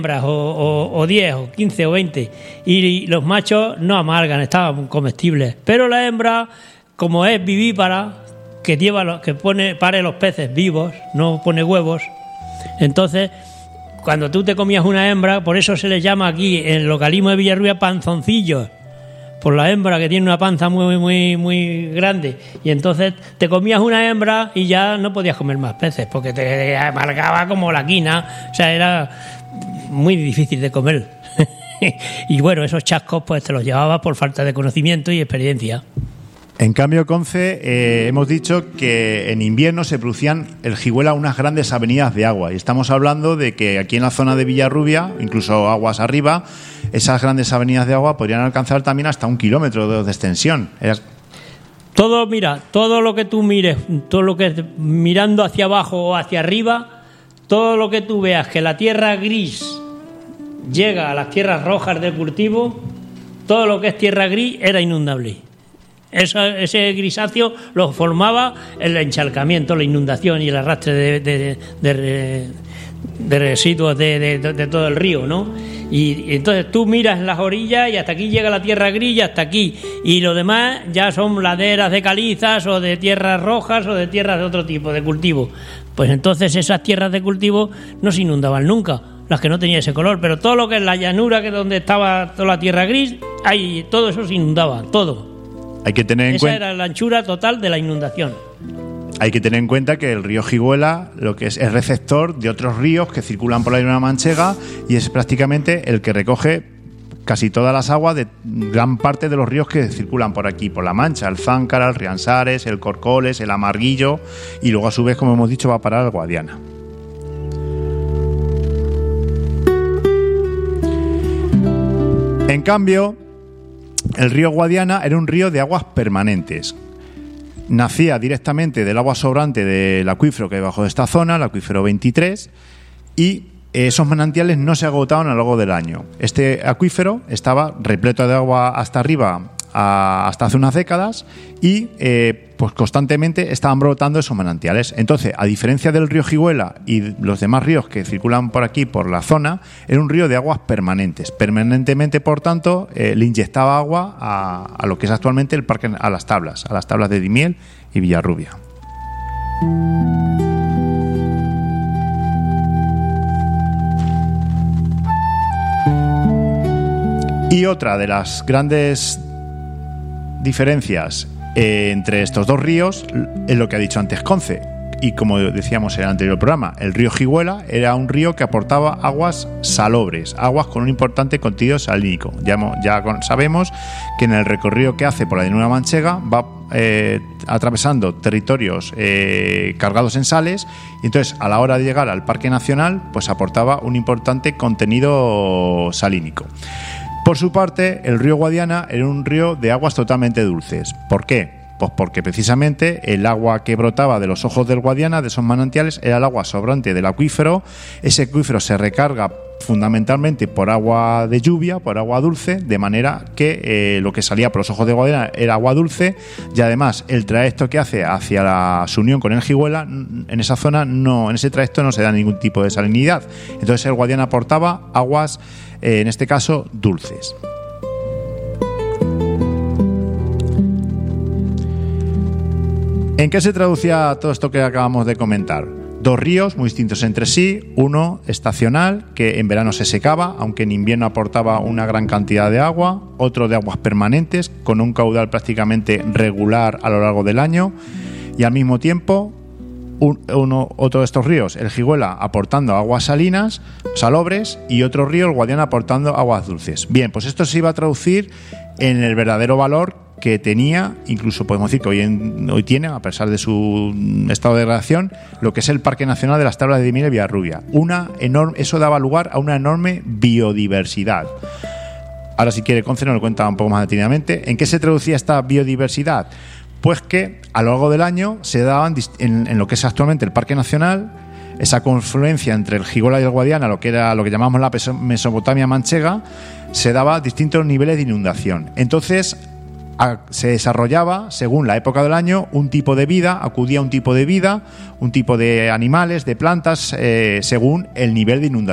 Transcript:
hembras o 10 o 15 o 20 y los machos no amargan, estaban comestibles, pero la hembra, como es vivípara, que pare los peces vivos, no pone huevos, entonces cuando tú te comías una hembra, por eso se les llama aquí en el localismo de Villarrubia panzoncillos, por la hembra que tiene una panza muy grande, y entonces te comías una hembra y ya no podías comer más peces porque te amargaba como la quina, o sea, era muy difícil de comer. Y bueno, esos chascos pues te los llevabas por falta de conocimiento y experiencia. En cambio, Conce, hemos dicho que en invierno se producían el Jigüela unas grandes avenidas de agua, y estamos hablando de que aquí en la zona de Villarrubia, incluso aguas arriba, esas grandes avenidas de agua podrían alcanzar también hasta 1 kilómetro de extensión. Todo lo que tú mires, todo lo que mirando hacia abajo o hacia arriba, todo lo que tú veas que la tierra gris llega a las tierras rojas de cultivo, todo lo que es tierra gris era inundable. Ese grisáceo lo formaba el encharcamiento, la inundación y el arrastre de residuos de todo el río, ¿no? Y entonces tú miras las orillas y hasta aquí llega la tierra gris y hasta aquí, y lo demás ya son laderas de calizas o de tierras rojas o de tierras de otro tipo de cultivo. Pues entonces esas tierras de cultivo no se inundaban nunca, las que no tenían ese color, pero todo lo que es la llanura, que es donde estaba toda la tierra gris, ahí todo eso se inundaba, todo. Hay que tener en Esa era la anchura total de la inundación. Hay que tener en cuenta que el río Jigüela lo que es receptor de otros ríos que circulan por la llanura manchega, y es prácticamente el que recoge casi todas las aguas de gran parte de los ríos que circulan por aquí, por La Mancha, el Záncara, el Riansares, el Corcoles, el Amarguillo, y luego a su vez, como hemos dicho, va a parar al Guadiana. En cambio, el río Guadiana era un río de aguas permanentes. Nacía directamente del agua sobrante del acuífero que hay debajo de esta zona, el acuífero 23, y esos manantiales no se agotaban a lo largo del año. Este acuífero estaba repleto de agua hasta arriba hasta hace unas décadas, y pues constantemente estaban brotando esos manantiales. Entonces, a diferencia del río Jigüela y los demás ríos que circulan por aquí, por la zona, era un río de aguas permanentes. Permanentemente, por tanto, le inyectaba agua a lo que es actualmente el parque, a las tablas de Dimiel y Villarrubia. Y otra de las grandes diferencias entre estos dos ríos es lo que ha dicho antes Conce, y como decíamos en el anterior programa, el río Jigüela era un río que aportaba aguas salobres, aguas con un importante contenido salínico. Sabemos que en el recorrido que hace por la llanura manchega va atravesando territorios cargados en sales, y entonces a la hora de llegar al Parque Nacional pues aportaba un importante contenido salínico. Por su parte, el río Guadiana era un río de aguas totalmente dulces. ¿Por qué? Pues porque precisamente el agua que brotaba de los ojos del Guadiana, de esos manantiales, era el agua sobrante del acuífero. Ese acuífero se recarga fundamentalmente por agua de lluvia, por agua dulce, de manera que lo que salía por los ojos del Guadiana era agua dulce, y además el trayecto que hace hacia su unión con el Jigüela, en esa zona, en ese trayecto no se da ningún tipo de salinidad. Entonces el Guadiana aportaba aguas, en este caso, dulces. ¿En qué se traducía todo esto que acabamos de comentar? Dos ríos muy distintos entre sí, uno estacional, que en verano se secaba, aunque en invierno aportaba una gran cantidad de agua, otro de aguas permanentes, con un caudal prácticamente regular a lo largo del año, y al mismo tiempo otro de estos ríos, el Jigüela, aportando aguas salinas, salobres, y otro río, el Guadiana, aportando aguas dulces. Bien, pues esto se iba a traducir en el verdadero valor que tenía, incluso podemos decir que hoy tiene, a pesar de su estado de degradación, lo que es el Parque Nacional de las Tablas de Dimiel y Villarrubia. Eso daba lugar a una enorme biodiversidad. Ahora, si quiere, Conce nos lo cuenta un poco más detenidamente. ¿En qué se traducía esta biodiversidad? Pues que a lo largo del año se daban en lo que es actualmente el Parque Nacional, esa confluencia entre el Jigüela y el Guadiana, lo que llamamos la Mesopotamia manchega, se daba distintos niveles de inundación. Entonces se desarrollaba, según la época del año, un tipo de vida, acudía un tipo de vida, un tipo de animales, de plantas, según el nivel de inundación.